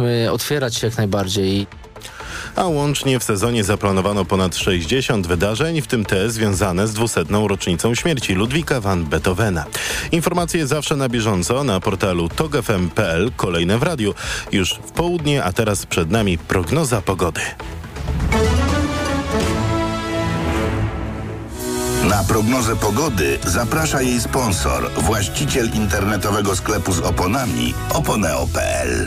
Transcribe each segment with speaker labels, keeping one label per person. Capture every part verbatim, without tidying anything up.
Speaker 1: powinniśmy otwierać się jak najbardziej.
Speaker 2: A łącznie w sezonie zaplanowano ponad sześćdziesiąt wydarzeń, w tym te związane z dwusetną rocznicą śmierci Ludwika van Beethovena. Informacje zawsze na bieżąco na portalu tok f m kropka p l, kolejne w radiu. Już w południe, a teraz przed nami prognoza pogody.
Speaker 3: Na prognozę pogody zaprasza jej sponsor, właściciel internetowego sklepu z oponami oponeo kropka p l.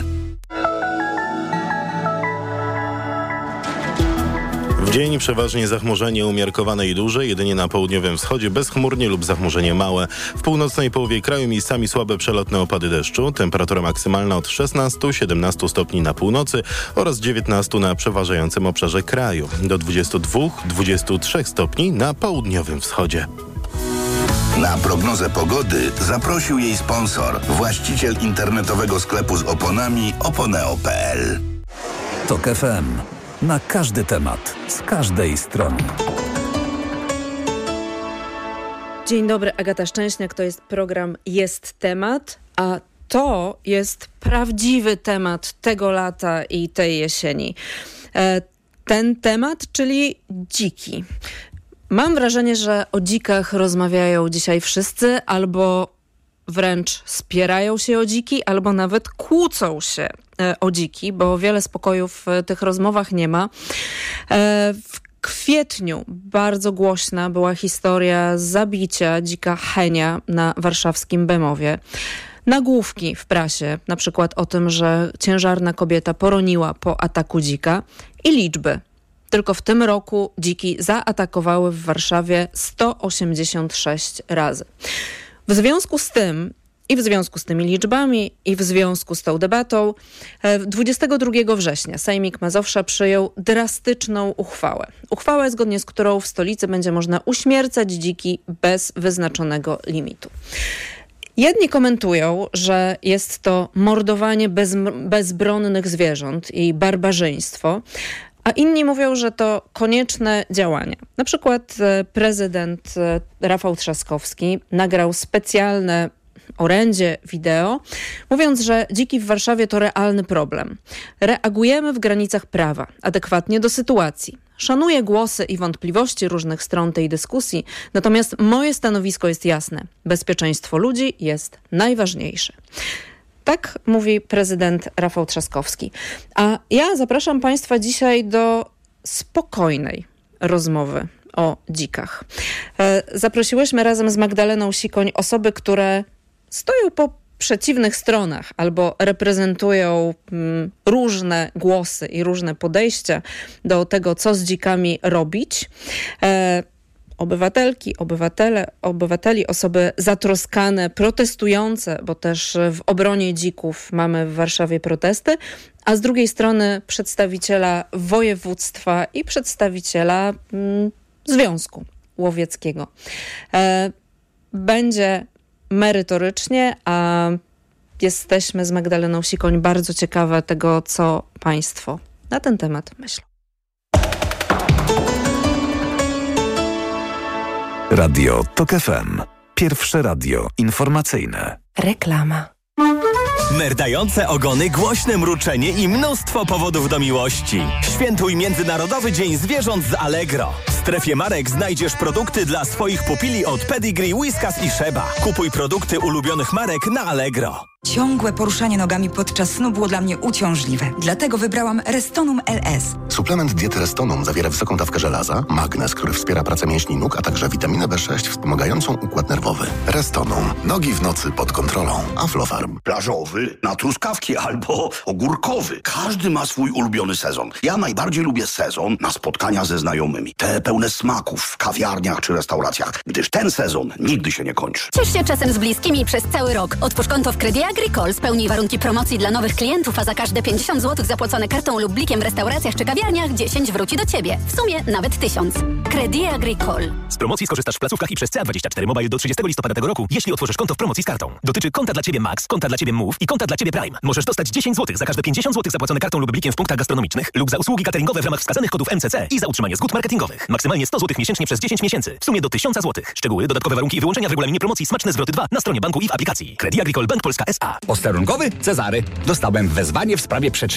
Speaker 2: W dzień przeważnie zachmurzenie umiarkowane i duże, jedynie na południowym wschodzie bezchmurnie lub zachmurzenie małe. W północnej połowie kraju miejscami słabe przelotne opady deszczu. Temperatura maksymalna od szesnastu do siedemnastu stopni na północy oraz dziewiętnastu na przeważającym obszarze kraju. Do dwudziestu dwóch do dwudziestu trzech stopni na południowym wschodzie.
Speaker 3: Na prognozę pogody zaprosił jej sponsor, właściciel internetowego sklepu z oponami oponeo kropka p l.
Speaker 4: Tok F M. Na każdy temat, z każdej strony.
Speaker 5: Dzień dobry, Agata Szczęśniak, to jest program Jest Temat, a to jest prawdziwy temat tego lata i tej jesieni. E, ten temat, czyli dziki. Mam wrażenie, że o dzikach rozmawiają dzisiaj wszyscy, albo wręcz spierają się o dziki, albo nawet kłócą się o dziki, bo wiele spokoju w tych rozmowach nie ma. W kwietniu bardzo głośna była historia zabicia dzika Henia na warszawskim Bemowie. Nagłówki w prasie, na przykład o tym, że ciężarna kobieta poroniła po ataku dzika i liczby. Tylko w tym roku dziki zaatakowały w Warszawie sto osiemdziesiąt sześć razy. W związku z tym i w związku z tymi liczbami i w związku z tą debatą dwudziestego drugiego września Sejmik Mazowsza przyjął drastyczną uchwałę. Uchwałę, zgodnie z którą w stolicy będzie można uśmiercać dziki bez wyznaczonego limitu. Jedni komentują, że jest to mordowanie bez, bezbronnych zwierząt i barbarzyństwo, a inni mówią, że to konieczne działania. Na przykład prezydent Rafał Trzaskowski nagrał specjalne orędzie wideo, mówiąc, że dziki w Warszawie to realny problem. Reagujemy w granicach prawa, adekwatnie do sytuacji. Szanuję głosy i wątpliwości różnych stron tej dyskusji, natomiast moje stanowisko jest jasne. Bezpieczeństwo ludzi jest najważniejsze. Tak mówi prezydent Rafał Trzaskowski. A ja zapraszam Państwa dzisiaj do spokojnej rozmowy o dzikach. Zaprosiłyśmy razem z Magdaleną Sikoń osoby, które stoją po przeciwnych stronach albo reprezentują mm, różne głosy i różne podejścia do tego, co z dzikami robić. E, obywatelki, obywatele, obywateli, osoby zatroskane, protestujące, bo też w obronie dzików mamy w Warszawie protesty, a z drugiej strony przedstawiciela województwa i przedstawiciela mm, Związku Łowieckiego. E, będzie merytorycznie, a jesteśmy z Magdaleną Sikoń bardzo ciekawe tego, co Państwo na ten temat myślą.
Speaker 4: Radio Tok F M. Pierwsze radio informacyjne.
Speaker 6: Reklama.
Speaker 7: Merdające ogony, głośne mruczenie i mnóstwo powodów do miłości. Świętuj Międzynarodowy Dzień Zwierząt z Allegro. W strefie marek znajdziesz produkty dla swoich pupili od Pedigree, Whiskas i Sheba. Kupuj produkty ulubionych marek na Allegro.
Speaker 6: Ciągłe poruszanie nogami podczas snu było dla mnie uciążliwe. Dlatego wybrałam Restonum L S.
Speaker 8: Suplement diety Restonum zawiera wysoką dawkę żelaza, magnez, który wspiera pracę mięśni nóg, a także witaminę B sześć wspomagającą układ nerwowy. Restonum. Nogi w nocy pod kontrolą. Aflofarm.
Speaker 9: Plażowy, na truskawki albo ogórkowy. Każdy ma swój ulubiony sezon. Ja najbardziej lubię sezon na spotkania ze znajomymi. Te pełne smaków w kawiarniach czy restauracjach. Gdyż ten sezon nigdy się nie kończy.
Speaker 10: Ciesz się czasem z bliskimi przez cały rok. Otwórz konto w Credit Agricole, spełnij warunki promocji dla nowych klientów, a za każde pięćdziesiąt złotych zapłacone kartą lub blikiem w restauracjach czy kawiarniach dziesięć wróci do Ciebie. W sumie nawet tysiąc. Credit Agricole.
Speaker 7: Z promocji skorzystasz w placówkach i przez C A dwadzieścia cztery Mobile do trzydziestego listopada tego roku, jeśli otworzysz konto w promocji z kartą. Dotyczy konta dla Ciebie Max, konta dla Ciebie Move i konta dla Ciebie Prime. Możesz dostać dziesięć złotych za każde pięćdziesiąt złotych zapłacone kartą lub blikiem w punktach gastronomicznych lub za usługi cateringowe w ramach wskazanych kodów M C C i za utrzymanie zgód marketingowych. Maksymalnie sto złotych miesięcznie przez dziesięć miesięcy. W sumie do tysiąc złotych. Szczegóły, dodatkowe warunki i wyłączenia w regulaminie promocji Smaczne Zwroty dwa na stronie banku i w aplikacji. Credit Agricole Bank Polska S A.
Speaker 11: Posterunkowy Cezary. Dostałem wezwanie w sprawie przedsiębiorstwa.